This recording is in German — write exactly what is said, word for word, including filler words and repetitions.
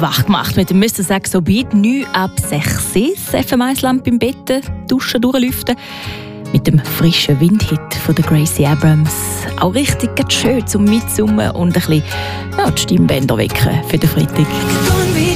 wach gemacht mit dem Mister Saxo Beat. neun ab sechs. Das F M eins Lampe im Bett, duschen, durchlüften. Mit dem frischen Windhit von der Gracie Abrams. Auch richtig schön zum Mitsummen und ein bisschen ja, die Stimmbänder wecken für den Freitag.